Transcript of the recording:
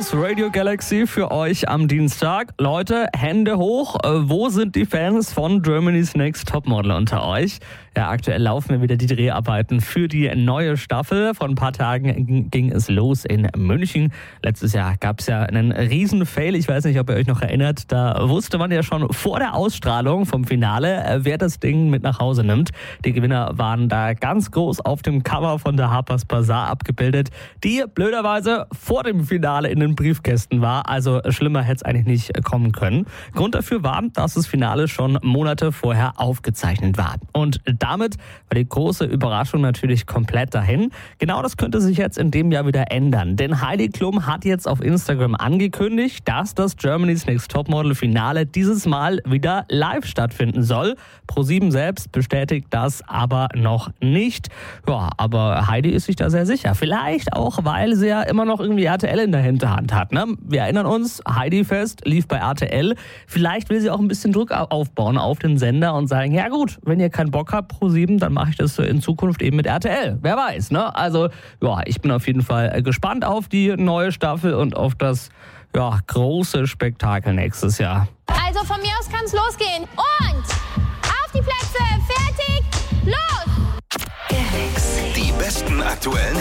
aus Radio Galaxy für euch am Dienstag. Leute, Hände hoch. Wo sind die Fans von Germany's Next Topmodel unter euch? Ja, aktuell laufen wieder die Dreharbeiten für die neue Staffel. Vor ein paar Tagen ging es los in München. Letztes Jahr gab es ja einen riesen Fail. Ich weiß nicht, ob ihr euch noch erinnert. Da wusste man ja schon vor der Ausstrahlung vom Finale, wer das Ding mit nach Hause nimmt. Die Gewinner waren da ganz groß auf dem Cover von der Harper's Bazaar abgebildet, die blöderweise vor dem Finale in den Briefkästen war. Also schlimmer hätte es eigentlich nicht kommen können. Grund dafür war, dass das Finale schon Monate vorher aufgezeichnet war. Und damit war die große Überraschung natürlich komplett dahin. Genau das könnte sich jetzt in dem Jahr wieder ändern. Denn Heidi Klum hat jetzt auf Instagram angekündigt, dass das Germany's Next Topmodel Finale dieses Mal wieder live stattfinden soll. ProSieben selbst bestätigt das aber noch nicht. Ja, aber Heidi ist sich da sehr sicher. Vielleicht auch, weil sie ja immer noch irgendwie RTL in der Hinterhand hat. Ne? Wir erinnern uns, Heidi-Fest lief bei RTL. Vielleicht will sie auch ein bisschen Druck aufbauen auf den Sender und sagen, ja gut, wenn ihr keinen Bock habt, ProSieben, dann mache ich das in Zukunft eben mit RTL. Wer weiß, ne? Also, ja, ich bin auf jeden Fall gespannt auf die neue Staffel und auf das, ja, große Spektakel nächstes Jahr. Also von mir aus kann es losgehen. Und auf die Plätze, fertig, los! Die besten aktuellen